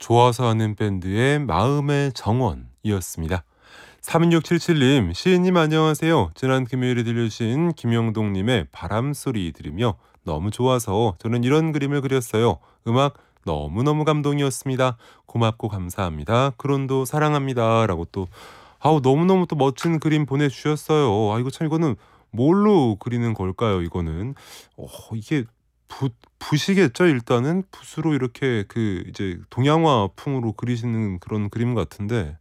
좋아서 하는 밴드의 마음의 정원이었습니다. 31677님, 시인님 안녕하세요. 지난 금요일에 들려주신 김영동님의 바람소리 들으며 너무 좋아서 저는 이런 그림을 그렸어요. 음악 너무너무 감동이었습니다. 고맙고 감사합니다. 크론도 사랑합니다. 라고 또 너무너무 또 멋진 그림 보내주셨어요. 이거 참 이거는 뭘로 그리는 걸까요? 이거는 이게 붓이겠죠. 일단은 붓으로 이렇게 이제 동양화풍으로 그리시는 그런 그림 같은데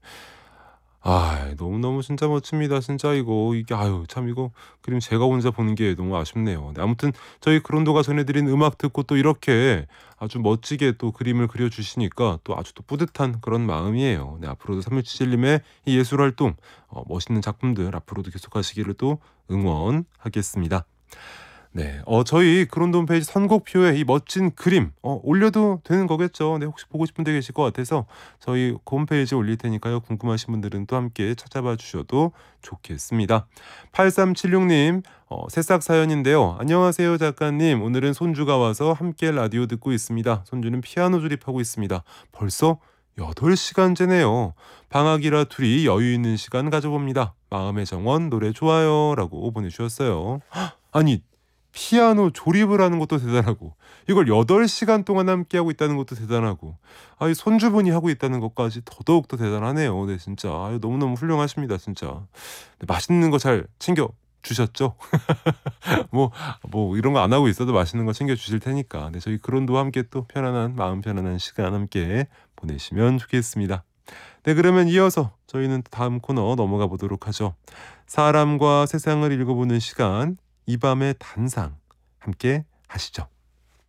너무너무 진짜 멋집니다. 진짜 이게 참 이거 그림 제가 혼자 보는 게 너무 아쉽네요. 네, 아무튼 저희 그론도가 전해드린 음악 듣고 또 이렇게 아주 멋지게 또 그림을 그려주시니까 또 아주 또 뿌듯한 그런 마음이에요. 네, 앞으로도 3177님의 이 예술 활동 멋있는 작품들 앞으로도 계속하시기를 또 응원하겠습니다. 네, 저희 그런도 홈페이지 선곡표에 이 멋진 그림 올려도 되는 거겠죠. 네, 혹시 보고 싶은 데 계실 것 같아서 저희 그 홈페이지에 올릴 테니까요. 궁금하신 분들은 또 함께 찾아봐 주셔도 좋겠습니다. 8376님, 새싹 사연인데요. 안녕하세요, 작가님. 오늘은 손주가 와서 함께 라디오 듣고 있습니다. 손주는 피아노 조립하고 있습니다. 벌써 8시간째네요. 방학이라 둘이 여유 있는 시간 가져봅니다. 마음의 정원 노래 좋아요. 라고 보내주셨어요. 아니, 피아노 조립을 하는 것도 대단하고 이걸 8시간 동안 함께하고 있다는 것도 대단하고 이 손주분이 하고 있다는 것까지 더더욱 더 대단하네요. 네, 진짜 너무너무 훌륭하십니다. 진짜. 네, 맛있는 거 잘 챙겨 주셨죠? 뭐 이런 거 안 하고 있어도 맛있는 거 챙겨 주실 테니까 네, 저희 그런도와 함께 또 편안한 마음 편안한 시간 함께 보내시면 좋겠습니다. 네, 그러면 이어서 저희는 다음 코너 넘어가 보도록 하죠. 사람과 세상을 읽어보는 시간, 이 밤의 단상 함께 하시죠.